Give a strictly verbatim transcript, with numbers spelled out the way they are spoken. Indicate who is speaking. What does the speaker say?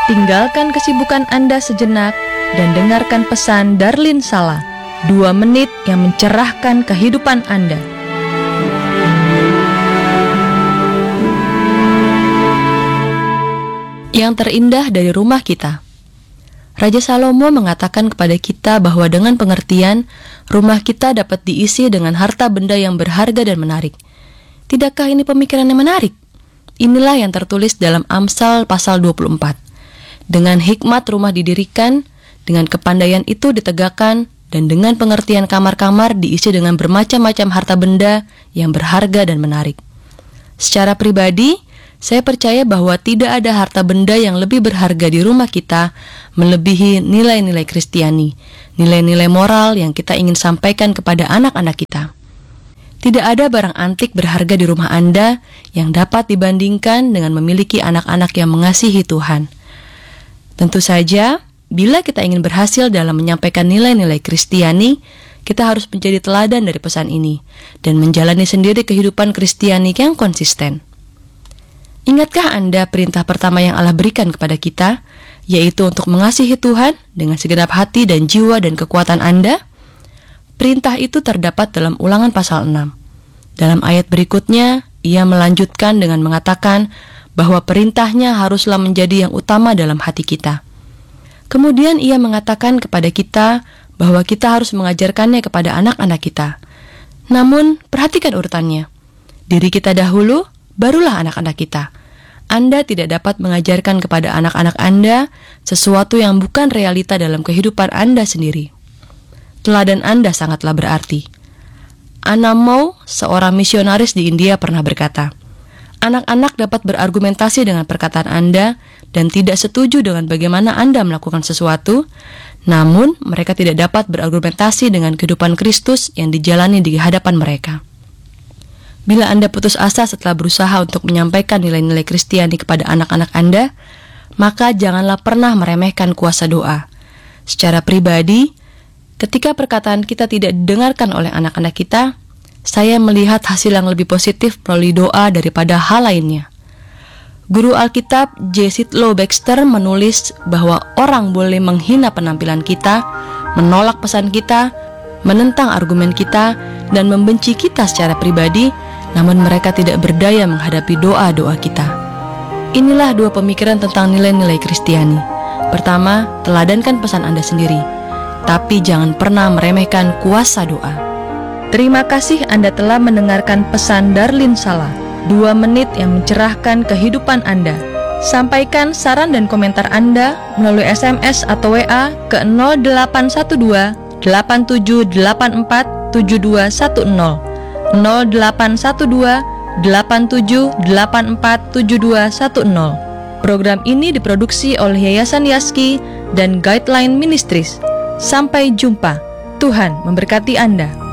Speaker 1: tinggalkan kesibukan Anda sejenak dan dengarkan pesan Darlin Sala, dua menit yang mencerahkan kehidupan Anda. Yang terindah dari rumah kita. Raja Salomo mengatakan kepada kita bahwa dengan pengertian, rumah kita dapat diisi dengan harta benda yang berharga dan menarik. Tidakkah ini pemikiran yang menarik? Inilah yang tertulis dalam Amsal pasal dua puluh empat. Dengan hikmat rumah didirikan, dengan kepandaian itu ditegakkan, dan dengan pengertian kamar-kamar diisi dengan bermacam-macam harta benda yang berharga dan menarik. Secara pribadi, saya percaya bahwa tidak ada harta benda yang lebih berharga di rumah kita melebihi nilai-nilai Kristiani, nilai-nilai moral yang kita ingin sampaikan kepada anak-anak kita. Tidak ada barang antik berharga di rumah Anda yang dapat dibandingkan dengan memiliki anak-anak yang mengasihi Tuhan. Tentu saja, bila kita ingin berhasil dalam menyampaikan nilai-nilai Kristiani, kita harus menjadi teladan dari pesan ini dan menjalani sendiri kehidupan Kristiani yang konsisten. Ingatkah Anda perintah pertama yang Allah berikan kepada kita, yaitu untuk mengasihi Tuhan dengan segenap hati dan jiwa dan kekuatan Anda? Perintah itu terdapat dalam Ulangan pasal enam. Dalam ayat berikutnya, ia melanjutkan dengan mengatakan bahwa perintahnya haruslah menjadi yang utama dalam hati kita. Kemudian ia mengatakan kepada kita bahwa kita harus mengajarkannya kepada anak-anak kita. Namun, perhatikan urutannya. Diri kita dahulu, barulah anak-anak kita. Anda tidak dapat mengajarkan kepada anak-anak Anda sesuatu yang bukan realita dalam kehidupan Anda sendiri. Teladan Anda sangatlah berarti. Anna Mau, seorang misionaris di India, pernah berkata, anak-anak dapat berargumentasi dengan perkataan Anda dan tidak setuju dengan bagaimana Anda melakukan sesuatu, namun mereka tidak dapat berargumentasi dengan kehidupan Kristus yang dijalani di hadapan mereka. Bila Anda putus asa setelah berusaha untuk menyampaikan nilai-nilai Kristiani kepada anak-anak Anda, maka janganlah pernah meremehkan kuasa doa. Secara pribadi, ketika perkataan kita tidak didengarkan oleh anak-anak kita, saya melihat hasil yang lebih positif melalui doa daripada hal lainnya. Guru Alkitab J. Sidlow Baxter menulis bahwa orang boleh menghina penampilan kita, menolak pesan kita, menentang argumen kita, dan membenci kita secara pribadi, namun mereka tidak berdaya menghadapi doa-doa kita. Inilah dua pemikiran tentang nilai-nilai Kristiani. Pertama, teladankan pesan Anda sendiri, tapi jangan pernah meremehkan kuasa doa. Terima kasih Anda telah mendengarkan pesan Darlin Sala, dua menit yang mencerahkan kehidupan Anda. Sampaikan saran dan komentar Anda melalui S M S atau W A ke nol delapan satu dua delapan tujuh delapan empat tujuh dua satu nol. nol delapan satu dua delapan tujuh delapan empat tujuh dua satu nol. Program ini diproduksi oleh Yayasan Yaski dan Guideline Ministries. Sampai jumpa. Tuhan memberkati Anda.